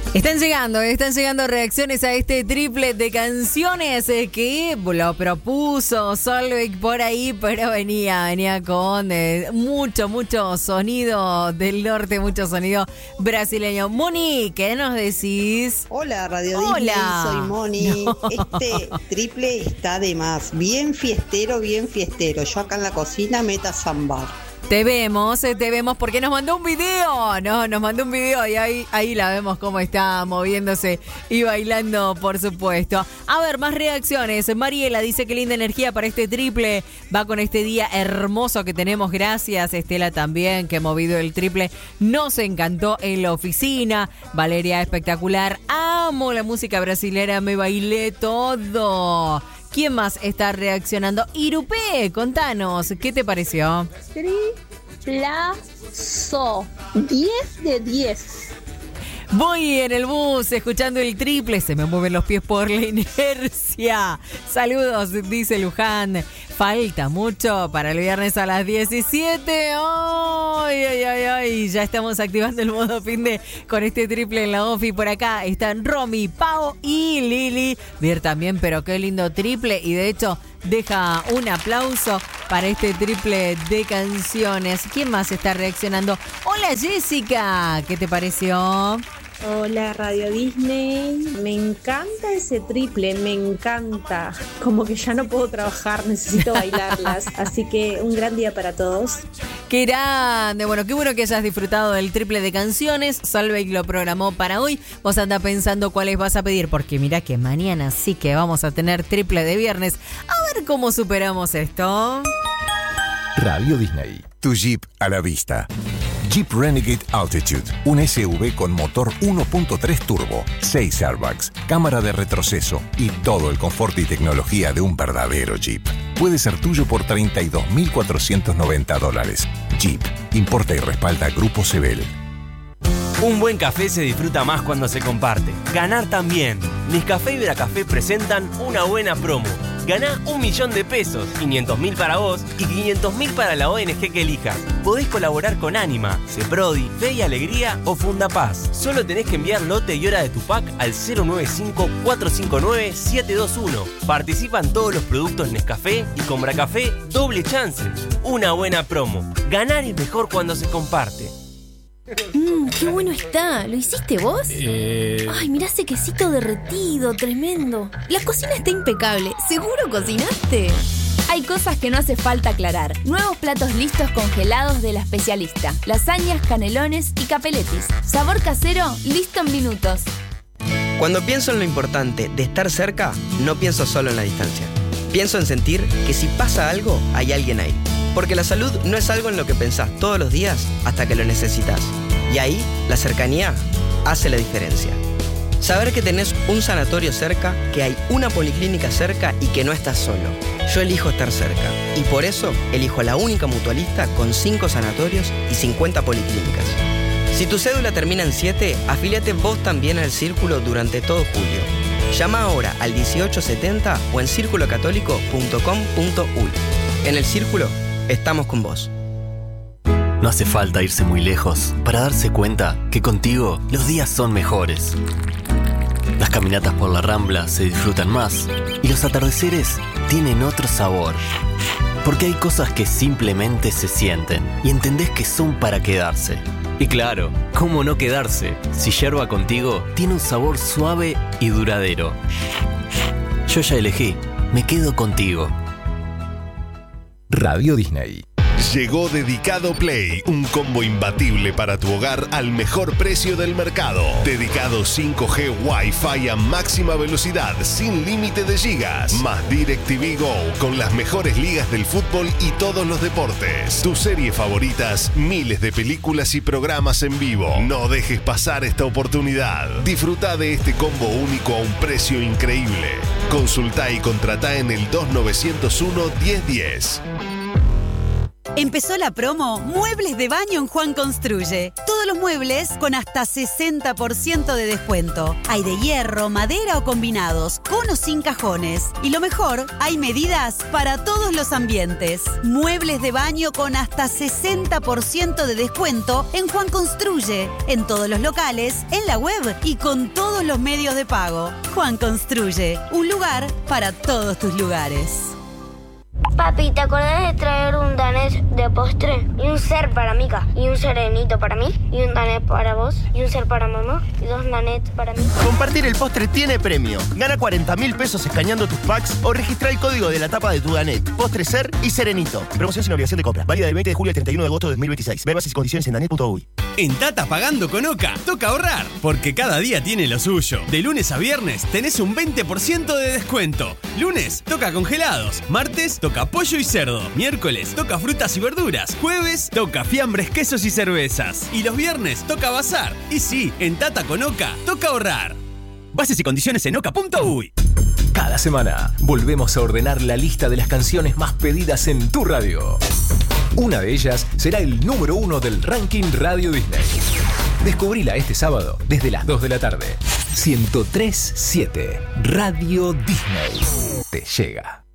Están llegando reacciones a este triple de canciones que lo propuso Solveig por ahí, pero venía con mucho sonido del norte, mucho sonido brasileño. Moni, ¿qué nos decís? Hola, Radio Disney, soy Moni. No. Este triple está de más, bien fiestero. Yo acá en la cocina meta zambar. Te vemos porque nos mandó un video, nos mandó un video y ahí la vemos cómo está moviéndose y bailando, por supuesto. A ver, más reacciones. Mariela dice que linda energía para este triple, va con este día hermoso que tenemos, gracias. Estela también, que ha movido el triple, nos encantó en la oficina. Valeria, espectacular, amo la música brasilera, me bailé todo. ¿Quién más está reaccionando? Irupé, contanos, ¿qué te pareció? Triplazo, 10 de 10. Voy en el bus escuchando el triple, se me mueven los pies por la inercia. Saludos, dice Luján. Falta mucho para el viernes a las 17. ¡Ay! Ya estamos activando el modo fin de con este triple en la ofi. Por acá están Romy, Pau y Lili. Bien también, pero qué lindo triple. Y de hecho, deja un aplauso para este triple de canciones. ¿Quién más está reaccionando? Hola, Jessica, ¿qué te pareció? Hola, Radio Disney. Me encanta ese triple, me encanta. Como que ya no puedo trabajar, necesito bailarlas. Así que un gran día para todos. Qué grande. Bueno, qué bueno que hayas disfrutado del triple de canciones. Solveig lo programó para hoy. Vos andá pensando cuáles vas a pedir, porque mirá que mañana sí que vamos a tener triple de viernes. A ver cómo superamos esto. Radio Disney. Tu Jeep a la vista. Jeep Renegade Altitude, un SUV con motor 1.3 turbo, 6 airbags, cámara de retroceso y todo el confort y tecnología de un verdadero Jeep. Puede ser tuyo por $32,490. Jeep, importa y respalda Grupo Sebel. Un buen café se disfruta más cuando se comparte. Ganar también. Nescafé y Veracafé presentan una buena promo. Ganá $1.000.000, 500.000 para vos y 500.000 para la ONG que elijas. Podés colaborar con Anima, Ceprodi, Fe y Alegría o Fundapaz. Solo tenés que enviar lote y hora de tu pack al 095-459-721. Participan todos los productos Nescafé y con Veracafé doble chance. Una buena promo. Ganar es mejor cuando se comparte. ¡Qué bueno está! ¿Lo hiciste vos? Ay, mirá ese quesito derretido, tremendo. La cocina está impecable. ¿Seguro cocinaste? Hay cosas que no hace falta aclarar. Nuevos platos listos congelados de La Especialista. Lasañas, canelones y capeletis. Sabor casero, listo en minutos. Cuando pienso en lo importante de estar cerca, no pienso solo en la distancia. Pienso en sentir que si pasa algo, hay alguien ahí. Porque la salud no es algo en lo que pensás todos los días hasta que lo necesitas. Y ahí, la cercanía hace la diferencia. Saber que tenés un sanatorio cerca, que hay una policlínica cerca y que no estás solo. Yo elijo estar cerca. Y por eso, elijo a la única mutualista con 5 sanatorios y 50 policlínicas. Si tu cédula termina en 7, afíliate vos también al Círculo durante todo julio. Llama ahora al 1870 o en circulocatólico.com.uy. En el Círculo, estamos con vos. No hace falta irse muy lejos para darse cuenta que contigo los días son mejores. Las caminatas por la Rambla se disfrutan más y los atardeceres tienen otro sabor. Porque hay cosas que simplemente se sienten y entendés que son para quedarse. Y claro, ¿cómo no quedarse si Yerba Contigo tiene un sabor suave y duradero? Yo ya elegí, me quedo contigo. Radio Disney. Llegó Dedicado Play, un combo imbatible para tu hogar al mejor precio del mercado. Dedicado 5G Wi-Fi a máxima velocidad, sin límite de gigas. Más DirecTV Go, con las mejores ligas del fútbol y todos los deportes. Tus series favoritas, miles de películas y programas en vivo. No dejes pasar esta oportunidad. Disfruta de este combo único a un precio increíble. Consultá y contratá en el 2901-1010. Empezó la promo Muebles de Baño en Juan Construye. Todos los muebles con hasta 60% de descuento. Hay de hierro, madera o combinados, con o sin cajones. Y lo mejor, hay medidas para todos los ambientes. Muebles de baño con hasta 60% de descuento en Juan Construye. En todos los locales, en la web y con todos los medios de pago. Juan Construye, un lugar para todos tus lugares. Papi, ¿te acordás de traer un danés de postre? Y un ser para Mica, y un serenito para mí, y un danés para vos, y un ser para mamá, y 2 nanets para mí. Compartir el postre tiene premio. Gana 40.000 pesos escaneando tus packs o registra el código de la tapa de tu danet, postre, ser y serenito. Promoción sin obligación de compra. Válida del 20 de julio al 31 de agosto de 2026. Ver bases y condiciones en danet.uy. En Tata Pagando con Oca, toca ahorrar, porque cada día tiene lo suyo. De lunes a viernes tenés un 20% de descuento. Lunes, toca congelados. Martes, toca pollo y cerdo. Miércoles, toca frutas y verduras. Jueves, toca fiambres, quesos y cervezas. Y los viernes, toca bazar. Y sí, en Tata con Oca, toca ahorrar. Bases y condiciones en oca.uy. Cada semana volvemos a ordenar la lista de las canciones más pedidas en tu radio. Una de ellas será el número 1 del ranking Radio Disney. Descubrila este sábado desde las 2 de la tarde. 103.7 Radio Disney te llega.